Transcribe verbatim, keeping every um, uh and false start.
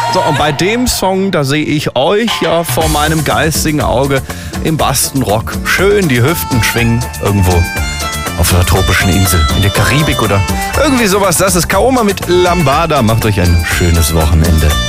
So, und bei dem Song, da sehe ich euch ja vor meinem geistigen Auge im Bastenrock schön die Hüften schwingen irgendwo auf einer tropischen Insel in der Karibik oder irgendwie sowas. Das ist Kaoma mit Lambada. Macht euch ein schönes Wochenende.